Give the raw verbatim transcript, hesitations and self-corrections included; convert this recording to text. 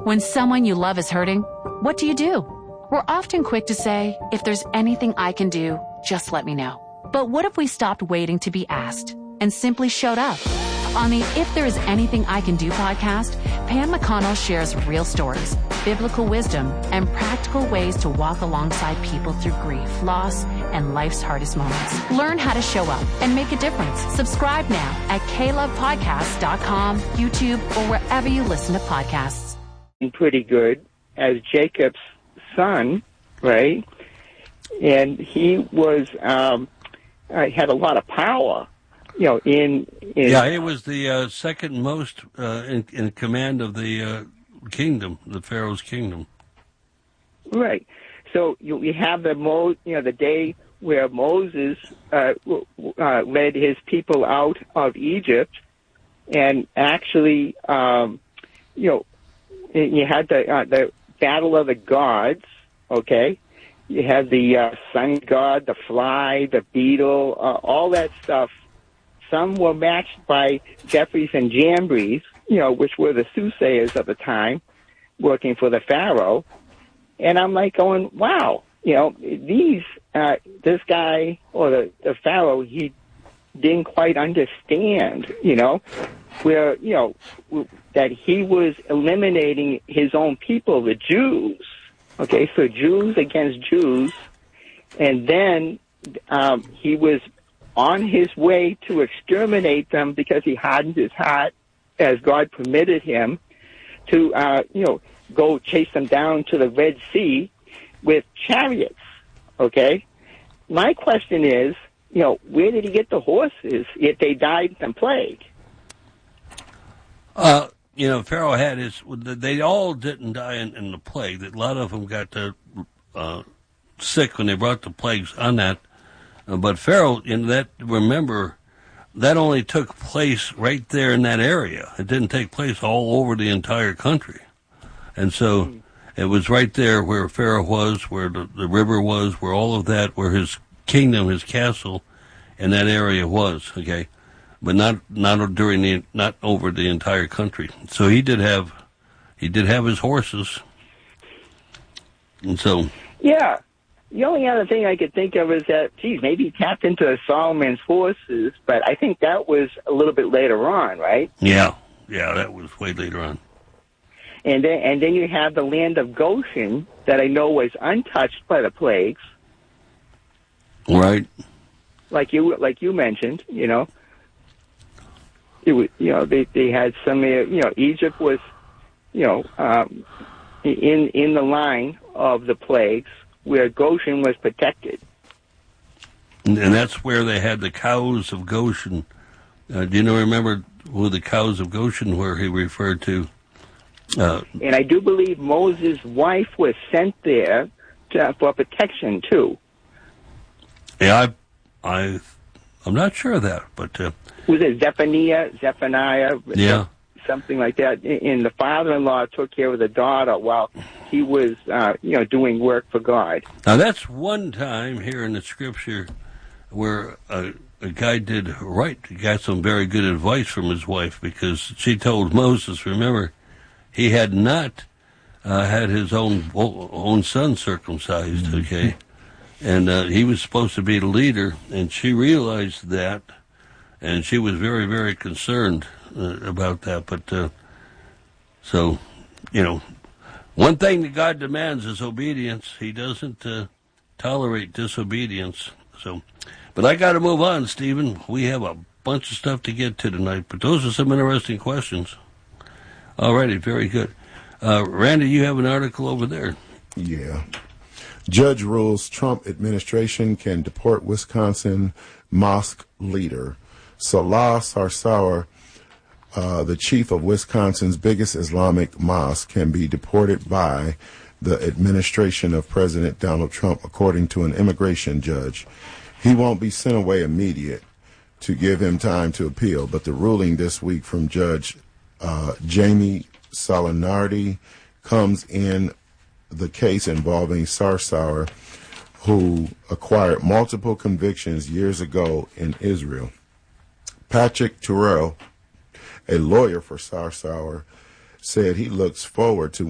When someone you love is hurting, what do you do? We're often quick to say, if there's anything I can do, just let me know. But what if we stopped waiting to be asked and simply showed up? On the If There Is Anything I Can Do podcast, Pam McConnell shares real stories, biblical wisdom, and practical ways to walk alongside people through grief, loss, and life's hardest moments. Learn how to show up and make a difference. Subscribe now at k love podcast dot com, YouTube, or wherever you listen to podcasts. Pretty good as Jacob's son, right? And he was um, uh, had a lot of power. You know, in, in yeah, he was the uh, second most uh, in, in command of the uh, kingdom, the Pharaoh's kingdom. Right. So you, you have the Mo, you know, the day where Moses uh, uh, led his people out of Egypt, and actually, um, you know, you had the uh, the battle of the gods. Okay, you had the uh, sun god, the fly, the beetle, uh, all that stuff. Some were matched by Jeffries and Jambres, you know, which were the soothsayers of the time, working for the Pharaoh. And I'm like going, wow, you know, these, uh, this guy or the, the Pharaoh, he didn't quite understand, you know, where, you know, that he was eliminating his own people, the Jews. Okay, so Jews against Jews. And then um, he was on his way to exterminate them because he hardened his heart, as God permitted him, to, uh, you know, go chase them down to the Red Sea with chariots, okay? My question is, you know, where did he get the horses if they died in plague? Uh, you know, Pharaoh had his, they all didn't die in, in the plague. A lot of them got uh, uh, sick when they brought the plagues on that. But Pharaoh, in that, remember, that only took place right there in that area. It didn't take place all over the entire country. And so mm. it was right there where Pharaoh was, where the, the river was, where all of that, where his kingdom, his castle, in that area was, okay? But not not during the, not over the entire country. So he did have, he did have his horses. And so. Yeah. The only other thing I could think of is that, geez, maybe he tapped into Solomon's horses, but I think that was a little bit later on, right? Yeah, yeah, that was way later on. And then, and then you have the land of Goshen that I know was untouched by the plagues, right? Like you, like you mentioned, you know, it was, you know, they they had some, you know, Egypt was, you know, um, in in the line of the plagues, where Goshen was protected. And, and that's where they had the cows of Goshen. Uh, do you know, remember who the cows of Goshen were he referred to? Uh, and I do believe Moses' wife was sent there to, for protection, too. Yeah, I, I, I'm not sure of that, but... Uh, was it Zephaniah? Zephaniah? Yeah. Something like that. And the father-in-law took care of the daughter while he was, uh, you know, doing work for God. Now, that's one time here in the Scripture where a, a guy did right. He got some very good advice from his wife, because she told Moses, remember, he had not uh, had his own own son circumcised, okay? And uh, he was supposed to be the leader, and she realized that, and she was very, very concerned uh, about that. But, uh, so, you know, one thing that God demands is obedience. He doesn't uh, tolerate disobedience. So, but I got to move on, Stephen. We have a bunch of stuff to get to tonight, but those are some interesting questions. All righty, very good. Uh, Randy, you have an article over there. Yeah. Judge rules Trump administration can deport Wisconsin mosque leader. Salah Sarsour, uh, the chief of Wisconsin's biggest Islamic mosque, can be deported by the administration of President Donald Trump, according to an immigration judge. He won't be sent away immediate to give him time to appeal, but the ruling this week from Judge uh, Jamie Salinardi comes in the case involving Sarsour, who acquired multiple convictions years ago in Israel. Patrick Terrell, a lawyer for Sarsour, said he looks forward to